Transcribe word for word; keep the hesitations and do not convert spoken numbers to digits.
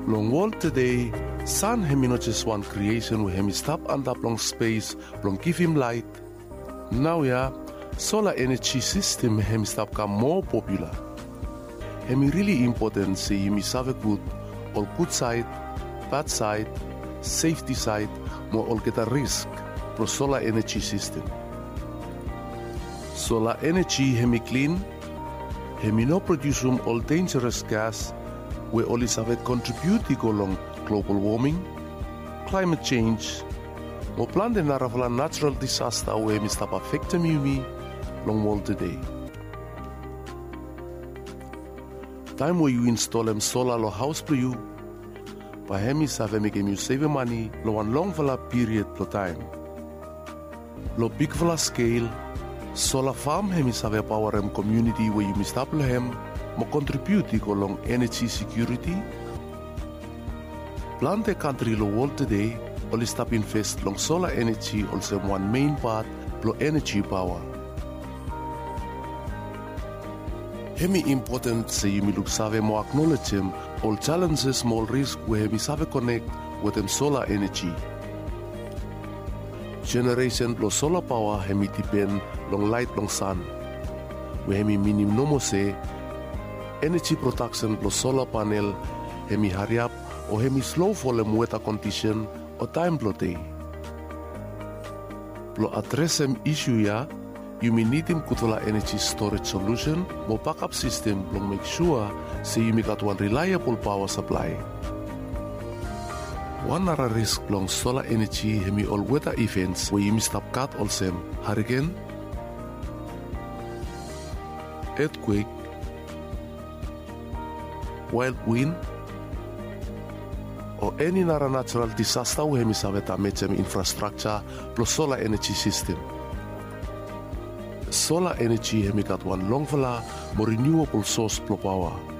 Long world today, sun hemi not just one creation we hemi stop and up long space, long give him light. Now yeah, solar energy system hemi stop become more popular. Hemi really important say hemi save good, all good side, bad side, safety side, more all get a risk pro solar energy system. Solar energy hemi clean, hemi no produce um all dangerous gas, we only have contribute to long global warming, climate change, mo plan de naravala natural disaster we hemi stop affect me long world today. Time where you install them solar lo house for you, pa hemi save make you save money lo one long vala period lo time. Lo big vala scale, solar farm hemi save power em community where you must lo hem mo contribute to long energy security. Plan the country lo world today only stop invest long solar energy also one main part lo energy power. Hemi important say you look save mo acknowledge him all challenges small risk where hemi save connect with them solar energy. Generation lo solar power hemi depend long light long sun. Where hemi minim no mo say energy production lo solar panel hemi hurry up or hemi slow for them weather condition or time lo day. Lo address them issue ya, you may need him kutola energy storage solution mo backup system long make sure say you make out one reliable power supply. One other risk long solar energy hemi all weather events where you may stop cut all same hurricane, earthquake, wild wind, or any other natural disaster where hemi save damage infrastructure plus solar energy system. Solar energy hemi got one long vala more renewable source pro power.